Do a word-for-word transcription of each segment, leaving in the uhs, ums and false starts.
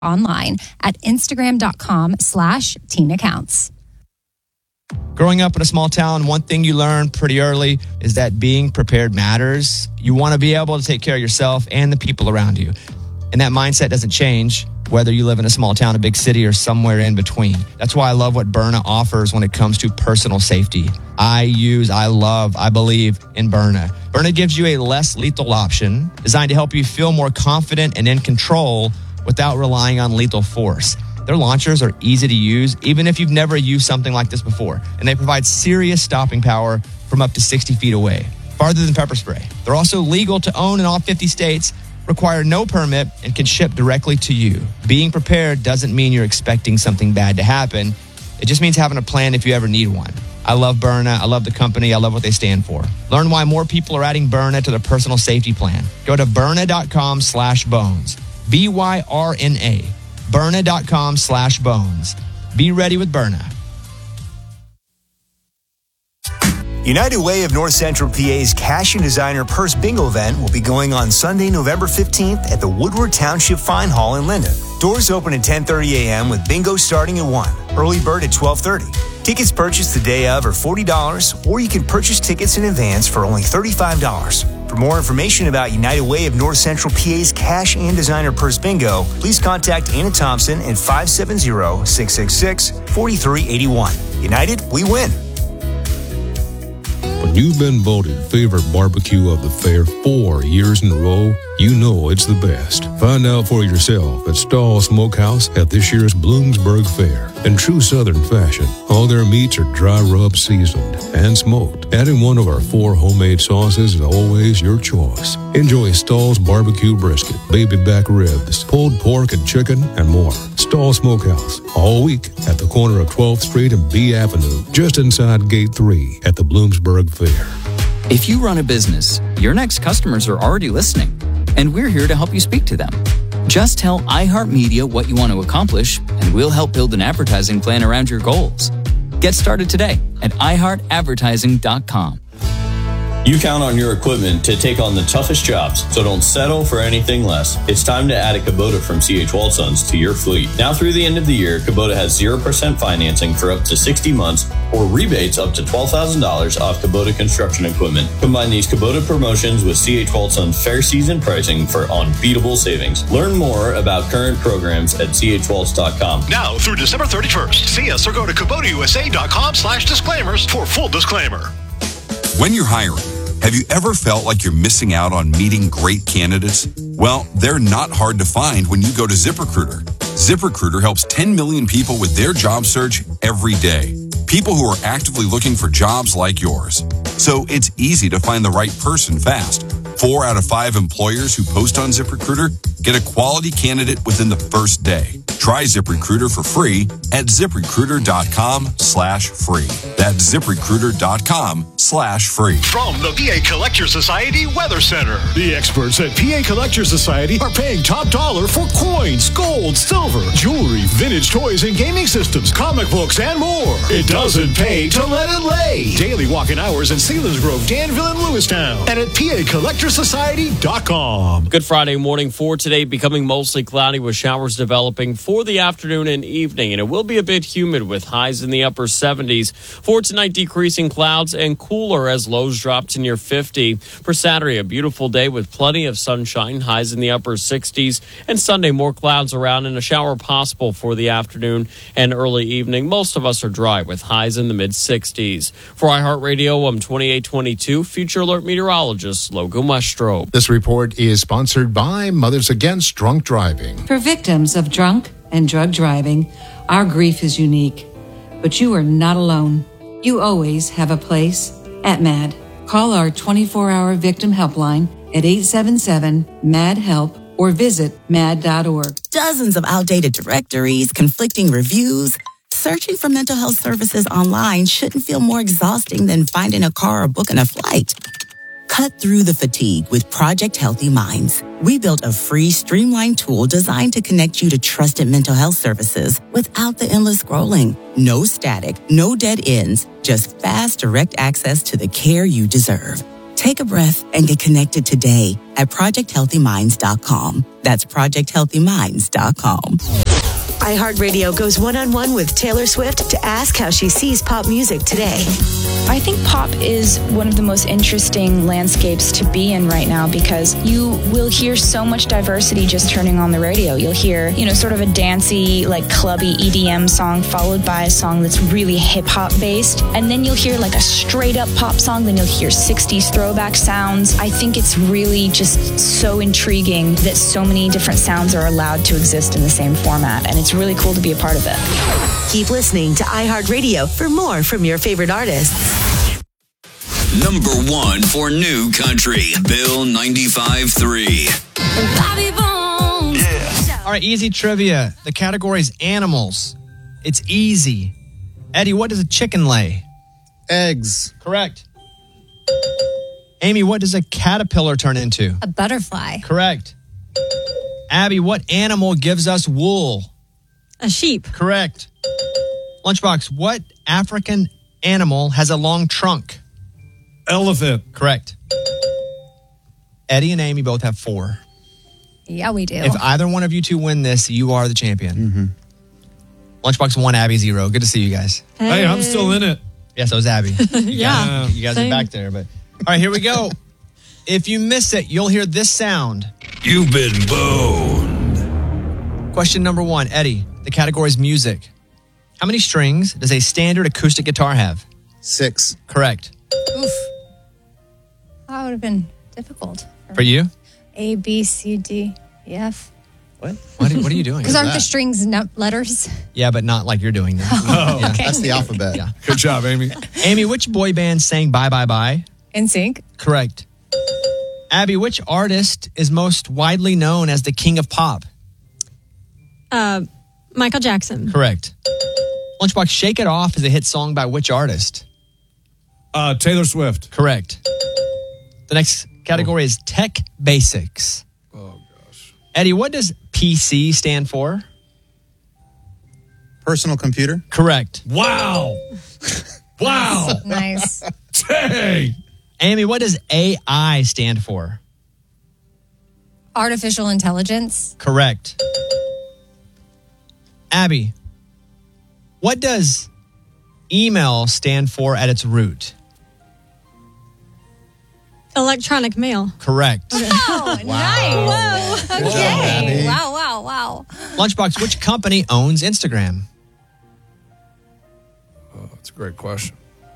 online at Instagram.com slash teen accounts. Growing up in a small town, one thing you learn pretty early is that being prepared matters. You want to be able to take care of yourself and the people around you. And that mindset doesn't change whether you live in a small town, a big city, or somewhere in between. That's why I love what Byrna offers when it comes to personal safety. I use, I love, I believe in Byrna. Byrna gives you a less lethal option designed to help you feel more confident and in control without relying on lethal force. Their launchers are easy to use, even if you've never used something like this before. And they provide serious stopping power from up to sixty feet away, farther than pepper spray. They're also legal to own in all fifty states, require no permit, and can ship directly to you. Being prepared doesn't mean you're expecting something bad to happen. It just means having a plan if you ever need one. I love Byrna. I love the company. I love what they stand for. Learn why more people are adding Byrna to their personal safety plan. Go to Byrna.com slash bones. B Y R N A. Byrna.com slash bones. Be ready with Byrna. United Way of North Central P A's Cash and Designer Purse Bingo event will be going on Sunday, November fifteenth at the Woodward Township Fine Hall in Linden. Doors open at ten thirty a.m. with bingo starting at one. Early bird at twelve thirty. Tickets purchased the day of are forty dollars, or you can purchase tickets in advance for only thirty-five dollars. For more information about United Way of North Central P A's Cash and Designer Purse Bingo, please contact Anna Thompson at five seven zero, six six six, four three eight one. United, we win. When you've been voted favorite barbecue of the fair four years in a row, you know it's the best. Find out for yourself at Stahl Smokehouse at this year's Bloomsburg Fair. In true Southern fashion, all their meats are dry rub seasoned and smoked. Adding one of our four homemade sauces is always your choice. Enjoy Stahl's barbecue brisket, baby back ribs, pulled pork and chicken, and more. Stahl Smokehouse, all week at the corner of twelfth street and B Avenue, just inside Gate three at the Bloomsburg Fair. If you run a business, your next customers are already listening, and we're here to help you speak to them. Just tell iHeartMedia what you want to accomplish, and we'll help build an advertising plan around your goals. Get started today at i heart advertising dot com. You count on your equipment to take on the toughest jobs, so don't settle for anything less. It's time to add a Kubota from C H Waldsons to your fleet. Now through the end of the year, Kubota has zero percent financing for up to sixty months or rebates up to twelve thousand dollars off Kubota construction equipment. Combine these Kubota promotions with C H Waldsons fair season pricing for unbeatable savings. Learn more about current programs at c h waltz dot com. Now through December thirty-first, see us or go to Kubota U S A dot com slash disclaimers for full disclaimer. When you're hiring, have you ever felt like you're missing out on meeting great candidates? Well, they're not hard to find when you go to ZipRecruiter. ZipRecruiter helps ten million people with their job search every day. People who are actively looking for jobs like yours. So it's easy to find the right person fast. Four out of five employers who post on ZipRecruiter get a quality candidate within the first day. Try ZipRecruiter for free at ZipRecruiter.com slash free. That's ZipRecruiter.com slash free. From the P A Collector Society Weather Center, the experts at P A Collector Society are paying top dollar for coins, gold, silver, jewelry, vintage toys and gaming systems, comic books, and more. It doesn't pay to let it lay. Daily walk-in hours in Selinsgrove, Danville, and Lewistown, and at P A Collector Society dot com. Good Friday morning for today, becoming mostly cloudy with showers developing for the afternoon and evening, and it will be a bit humid with highs in the upper seventies. For tonight, decreasing clouds and cooler as lows drop to near fifty. For Saturday, a beautiful day with plenty of sunshine, highs in the upper sixties, and Sunday, more clouds around and a shower possible for the afternoon and early evening. Most of us are dry with highs in the mid-sixties. For iHeartRadio, I'm twenty-eight twenty-two Future Alert meteorologist Logan Westrope. This report is sponsored by Mothers Against Drunk Driving. For victims of drunk and drug driving, our grief is unique, but you are not alone. You always have a place at MAD. Call our twenty-four hour victim helpline at eight seven seven, M A D, HELP or visit mad dot org. Dozens of outdated directories, conflicting reviews. Searching for mental health services online shouldn't feel more exhausting than finding a car or booking a flight. Cut through the fatigue with Project Healthy Minds. We built a free, streamlined tool designed to connect you to trusted mental health services without the endless scrolling. No static, no dead ends, just fast, direct access to the care you deserve. Take a breath and get connected today at project healthy minds dot com. That's project healthy minds dot com. iHeartRadio goes one-on-one with Taylor Swift to ask how she sees pop music today. I think pop is one of the most interesting landscapes to be in right now because you will hear so much diversity just turning on the radio. You'll hear, you know, sort of a dancey, like clubby E D M song followed by a song that's really hip-hop based. And then you'll hear like a straight-up pop song. Then you'll hear sixties throwback sounds. I think it's really just so intriguing that so many different sounds are allowed to exist in the same format. And it's really cool to be a part of it. Keep listening to iHeartRadio for more from your favorite artists. Number one for new country, Bill ninety-five three. Yeah. All right, easy trivia. The category is animals. It's easy. Eddie, what does a chicken lay? Eggs. Correct. Amy, what does a caterpillar turn into? A butterfly. Correct. Abby, what animal gives us wool? A sheep. Correct. Lunchbox, what African animal has a long trunk? Elephant. Correct. Eddie and Amy both have four. Yeah, we do. If either one of you two win this, you are the champion. Mm-hmm. Lunchbox one, Abby zero. Good to see you guys. Hey, hey I'm still in it. Yeah, so is Abby. You yeah. Guys, you guys same. are back there. But all right, here we go. If you miss it, you'll hear this sound. You've been boned. Question number one, Eddie. The category is music. How many strings does a standard acoustic guitar have? Six. Correct. Oof. That would have been difficult. For you? A, B, C, D, E, F. What? What are, what are you doing? Because aren't the strings no- letters? Yeah, but not like you're doing now. Oh, yeah. okay. That's the alphabet. Yeah. Good job, Amy. Amy, which boy band sang Bye Bye Bye? N Sync. Correct. Abby, which artist is most widely known as the king of pop? Uh, Michael Jackson. Correct. Lunchbox, Shake It Off is a hit song by which artist? Uh, Taylor Swift. Correct. The next category oh. is tech basics. Oh, gosh. Eddie, what does P C stand for? Personal computer. Correct. Wow. Wow. Nice. Dang. Amy, what does A I stand for? Artificial intelligence. Correct. Abby, what does email stand for at its root? Electronic mail. Correct. Oh, Wow. nice. Whoa. Okay. Wow, wow, wow. Lunchbox, which company owns Instagram? Oh, that's a great question.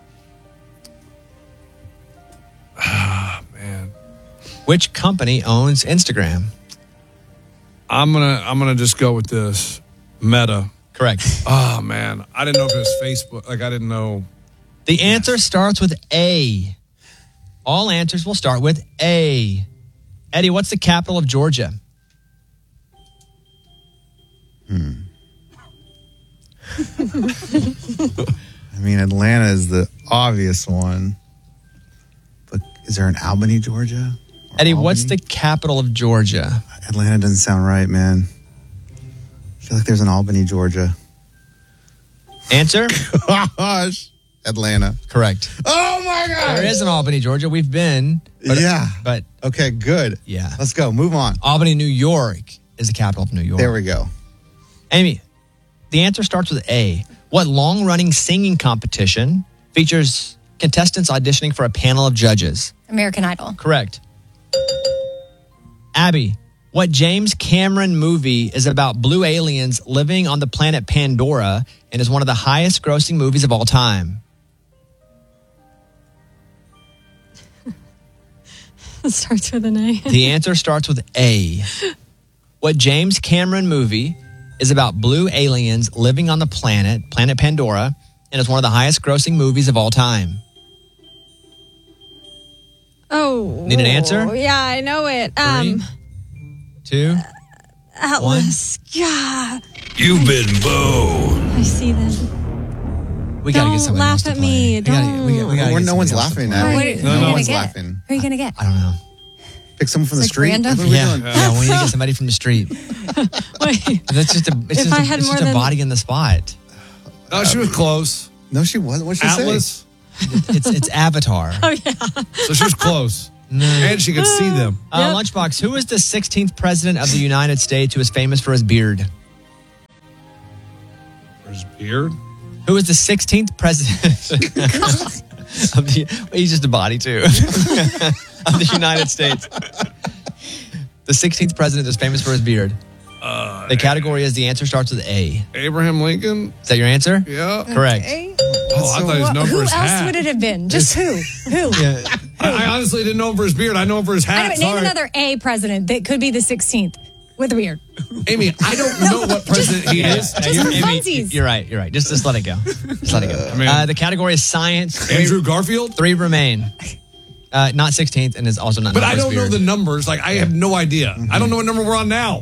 Ah, man. Which company owns Instagram? I'm gonna I'm gonna just go with this. Meta. Correct. Oh man, I didn't know if it was Facebook. Like I didn't know. The answer starts with A. All answers will start with A. Eddie, what's the capital of Georgia? Hmm. I mean, Atlanta is the obvious one. But is there an Albany, Georgia? Or Eddie, Albany? what's the capital of Georgia? Atlanta doesn't sound right, man. I feel like there's an Albany, Georgia. Answer? Gosh. Atlanta. Correct. Oh, my God. There is an Albany, Georgia. We've been. But, yeah. But okay, good. Yeah. Let's go. Move on. Albany, New York is the capital of New York. There we go. Amy, the answer starts with A. What long-running singing competition features contestants auditioning for a panel of judges? American Idol. Correct. Abby, what James Cameron movie is about blue aliens living on the planet Pandora and is one of the highest grossing movies of all time? It starts with an A. The answer starts with A. What James Cameron movie is about blue aliens living on the planet, planet Pandora, and is one of the highest grossing movies of all time? Oh. Need an answer? Yeah, I know it. Um, Two. Atlas. Yeah. You've been boned. I see them. We gotta Don't get somebody laugh else to at play. me. We gotta, Don't. we gotta, we gotta Well, get no one's somebody else to laughing play. now. Wait, No, who are no you one's gonna laughing. Who are you going to get? I don't know. Pick someone from the It's like street. random? What are we Yeah, doing? yeah, we need to get somebody from the street. Wait. That's just a, it's If just, I a, had it's more just a than- body in the spot. No, she was close. No, she wasn't. What'd she Atlas. say? It's it's Avatar. Oh, yeah. So she was close. And she could see them. Uh, Lunchbox, who is the sixteenth president of the United States who is famous for his beard? For his beard? Who is the sixteenth president of the, well, he's just a body too, of the United States. The sixteenth president is famous for his beard. Uh, the category is the answer starts with A. Abraham Lincoln? Is that your answer? Yeah. Correct. Okay. Oh, I thought he was known Who for his else hat. would it have been? Just who? Who? Yeah. I, I honestly didn't know him for his beard. I know him for his hat. Anyway, name Sorry. another A president that could be the sixteenth with a beard. Amy, I don't know what president he is. Just you're, for Amy, funsies. you're right. You're right. Just, just let it go. Just let it go. I mean- uh, the category is science. Andrew Garfield? Three remain. Uh, not sixteenth and is also not. But known I for his don't know beard. the numbers. Like, I have no idea. I don't know what number we're on now.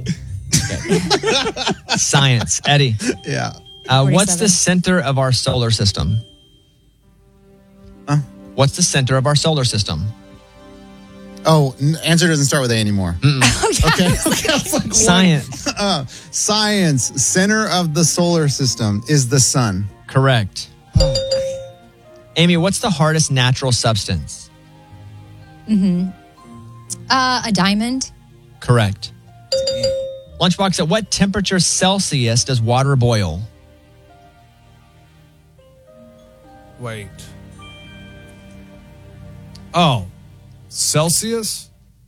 Science. Eddie. Yeah. Uh, what's forty-seven. the center of our solar system? Huh? What's the center of our solar system? Oh, n- answer doesn't start with A anymore. Oh, yeah. Okay. okay. I was like, what? Science. Uh, science. Center of the solar system is the sun. Correct. Amy, what's the hardest natural substance? Mm-hmm. Uh, a diamond. Correct. Lunchbox, at what temperature Celsius does water boil? Wait. Oh. Celsius?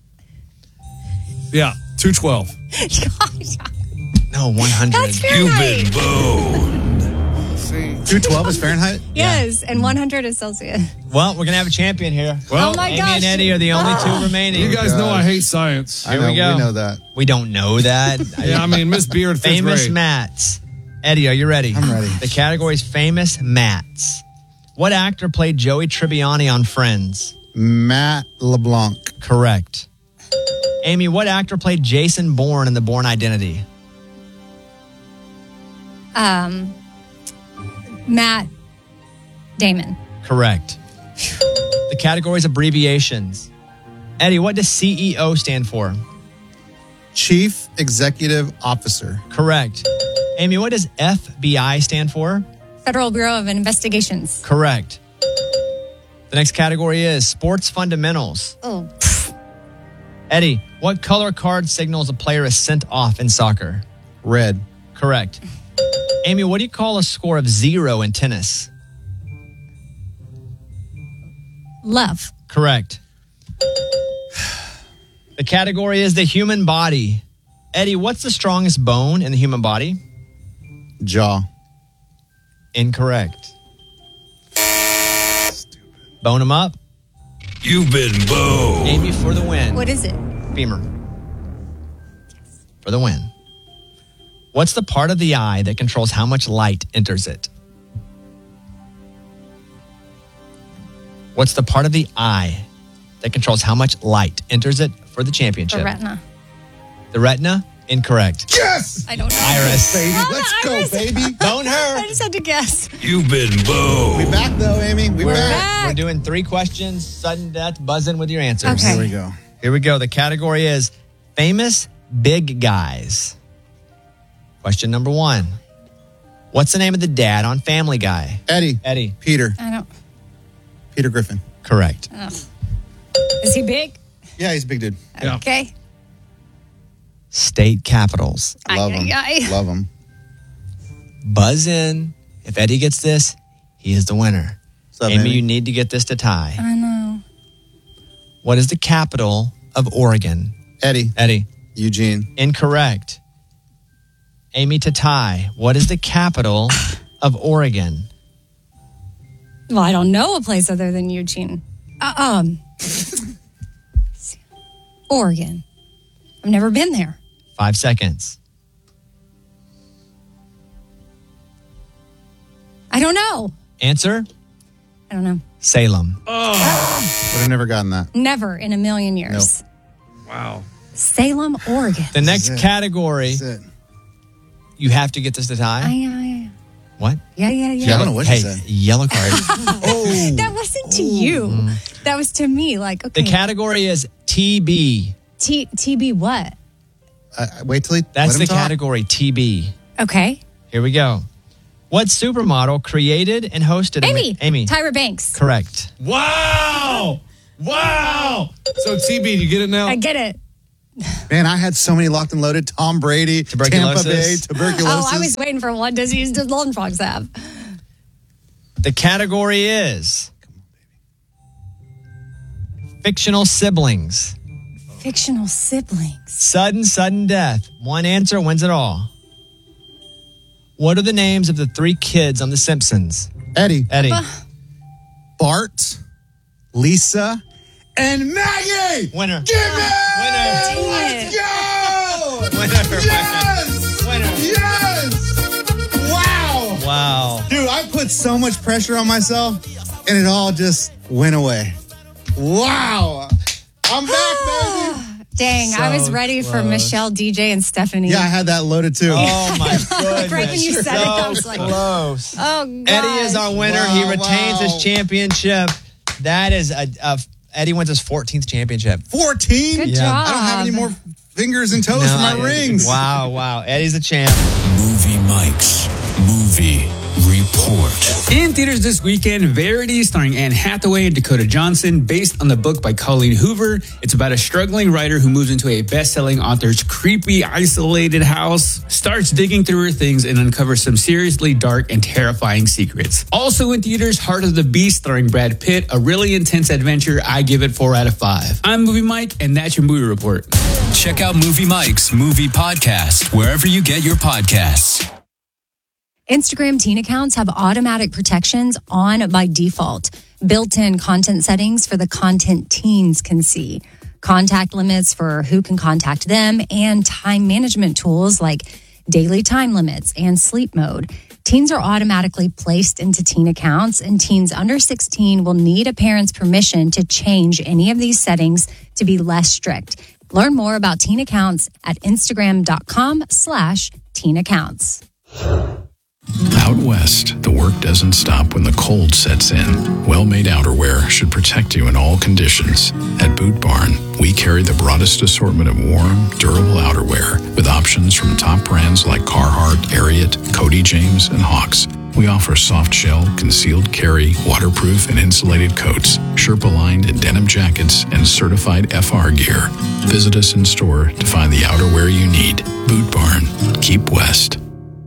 Yeah, two twelve. No, one hundred. That's You've Fahrenheit. been boned. See? two twelve is Fahrenheit? Yes, and one hundred is Celsius. Well, we're going to have a champion here. Well, Oh my Amy gosh. and Eddie are the only Ah. two remaining. You guys know gosh. I hate science. I Here know, we go. We know that. We don't know that. Yeah, I mean, Miss Beard, fifth Famous grade. mats. Eddie, are you ready? I'm ready. The category is famous mats. What actor played Joey Tribbiani on Friends? Matt LeBlanc. Correct. Amy, what actor played Jason Bourne in The Bourne Identity? Um, Matt Damon. Correct. The category is abbreviations. Eddie, what does C E O stand for? Chief Executive Officer. Correct. Amy, what does F B I stand for? Federal Bureau of Investigations. Correct. The next category is sports fundamentals. Oh, Eddie, what color card signals a player is sent off in soccer? Red. Correct. Amy, what do you call a score of zero in tennis? love. Correct. The category is the human body. Eddie, what's the strongest bone in the human body? Jaw. Incorrect. Bone them up. You've been boned. Amy for the win. What is it? Femur. For the win. What's the part of the eye that controls how much light enters it? What's the part of the eye that controls how much light enters it for the championship? The retina. The retina? Incorrect. Yes! I don't know. Iris. Baby, Oh, let's the go, iris. baby. Bone her. I just had to guess. You've been boned. We back though, Amy. We We're, back. we're doing three questions, sudden death, buzzing with your answers. Okay. Here we go. Here we go. The category is famous big guys. Question number one. What's the name of the dad on Family Guy? Eddie. Eddie. Peter. I don't. Peter Griffin. Correct. Ugh. Is he big? Yeah, he's a big dude. Yeah. Okay. State capitals. Love Ay, him. ay, ay. Love him. Buzz in. If Eddie gets this, he is the winner. What's up, Amy, Amy? you need to get this to tie. I know. What is the capital of Oregon? Eddie. Eddie. Eugene. Incorrect. Amy, to tie. What is the capital of Oregon? Well, I don't know a place other than Eugene. Uh, um, Oregon. I've never been there. Five seconds. I don't know. Answer? I don't know. Salem. Would have never gotten that. Never in a million years. Wow. Salem, Oregon. The next it. category, That's it. you have to get this to tie. I, I, What? yeah, yeah, yeah. Yeah, I don't know what hey, she said. yellow card. Oh. That wasn't to you. That was to me. Like, okay. The category is T B. T TB what? Uh, wait till he. That's let the him talk. category, T B. Okay. Here we go. What supermodel created and hosted a Amy. ma- Amy. Tyra Banks. Correct. Wow. Wow. So, T B, do you get it now? I get it. Man, I had so many locked and loaded. Tom Brady, Tampa Bay, Tuberculosis. tuberculosis. Oh, I was waiting for what does he does Lone Frogs have? The category is fictional siblings. Fictional siblings. Sudden, sudden death. One answer wins it all. What are the names of the three kids on The Simpsons? Eddie. Eddie. Papa. Bart, Lisa, and Maggie. Winner. Give me! Dang Let's it. go! Winner. Yes! Winner. Yes! Wow! Wow. Dude, I put so much pressure on myself, and it all just went away. Wow! I'm back, baby! Dang, So I was ready for close. Michelle, D J, and Stephanie. Yeah, I had that loaded too. Oh my goodness. Right when you said it, I was like, close. oh, God. Eddie is our winner. Wow, he retains wow. his championship. That is a, a Eddie wins his fourteenth championship. fourteen? Good Yeah. job. I don't have any more fingers and toes No, for my I- rings. Wow, wow. Eddie's the champ. Movie Mike's Movie Report. In theaters this weekend, Verity, starring Anne Hathaway and Dakota Johnson, based on the book by Colleen Hoover. It's about a struggling writer who moves into a best-selling author's creepy, isolated house, starts digging through her things, and uncovers some seriously dark and terrifying secrets. Also in theaters, Heart of the Beast, starring Brad Pitt, a really intense adventure. I give it four out of five. I'm Movie Mike, and that's your movie report. Check out Movie Mike's Movie Podcast wherever you get your podcasts. Instagram teen accounts have automatic protections on by default, built-in content settings for the content teens can see, contact limits for who can contact them, and time management tools like daily time limits and sleep mode. Teens are automatically placed into teen accounts, and teens under sixteen will need a parent's permission to change any of these settings to be less strict. Learn more about teen accounts at Instagram.com slash teen accounts. Out west, the work doesn't stop when the cold sets in. Well-made outerwear should protect you in all conditions. At Boot Barn, we carry the broadest assortment of warm, durable outerwear with options from top brands like Carhartt, Ariat, Cody James, and Hawks. We offer soft shell, concealed carry, waterproof and insulated coats, Sherpa-lined and denim jackets, and certified F R gear. Visit us in store to find the outerwear you need. Boot Barn. Keep west.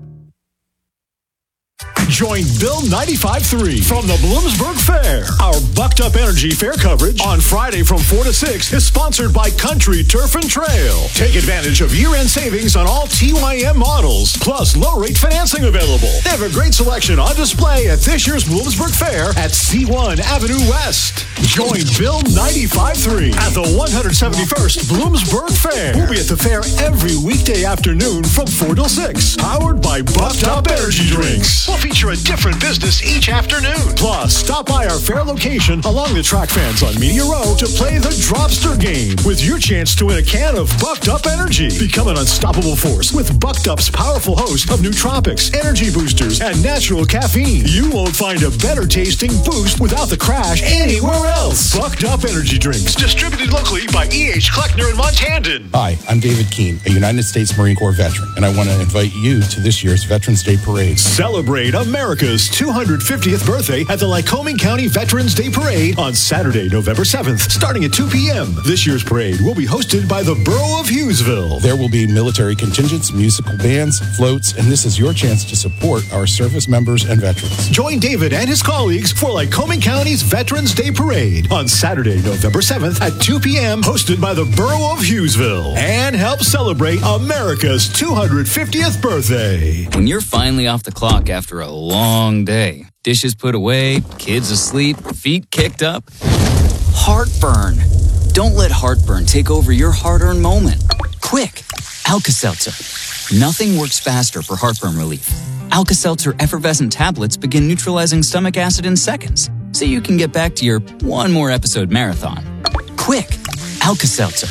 Join Bill ninety-five point three from the Bloomsburg Fair. Our Bucked Up Energy Fair coverage on Friday from four to six is sponsored by Country Turf and Trail. Take advantage of year-end savings on all T Y M models, plus low-rate financing available. They have a great selection on display at this year's Bloomsburg Fair at C one Avenue West. Join Bill ninety-five point three at the one hundred seventy-first Bloomsburg Fair. We'll be at the fair every weekday afternoon from four till six. Powered by Bucked Up Energy Drinks. We'll feature a different business each afternoon. Plus, stop by our fair location along the track fans on Media Row to play the Dropster game with your chance to win a can of Bucked Up Energy. Become an unstoppable force with Bucked Up's powerful host of nootropics, energy boosters, and natural caffeine. You won't find a better tasting boost without the crash anywhere else. Bucked Up Energy Drinks, distributed locally by E H Kleckner and Montandon. Hi, I'm David Keene, a United States Marine Corps veteran, and I want to invite you to this year's Veterans Day Parade. Celebrate America's two hundred fiftieth birthday at the Lycoming County Veterans Day Parade on Saturday, November seventh, starting at two p.m. This year's parade will be hosted by the Borough of Hughesville. There will be military contingents, musical bands, floats, and this is your chance to support our service members and veterans. Join David and his colleagues for Lycoming County's Veterans Day Parade on Saturday, November seventh at two p.m. hosted by the Borough of Hughesville, and help celebrate America's two hundred fiftieth birthday. When you're finally off the clock after a long day, dishes put away, kids asleep, feet kicked up, heartburn. Don't let heartburn take over your hard-earned moment. Quick, Alka-Seltzer. Nothing works faster for heartburn relief. Alka-Seltzer effervescent tablets begin neutralizing stomach acid in seconds, so you can get back to your one more episode marathon. Quick, Alka-Seltzer.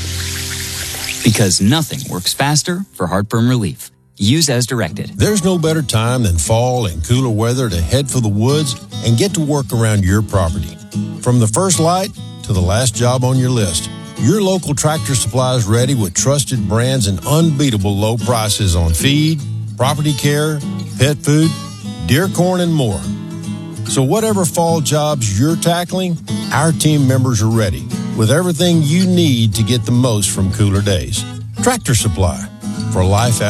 Because nothing works faster for heartburn relief. Use as directed. There's no better time than fall and cooler weather to head for the woods and get to work around your property. From the first light to the last job on your list, your local Tractor Supply is ready with trusted brands and unbeatable low prices on feed, property care, pet food, deer corn, and more. So whatever fall jobs you're tackling, our team members are ready with everything you need to get the most from cooler days. Tractor Supply, for life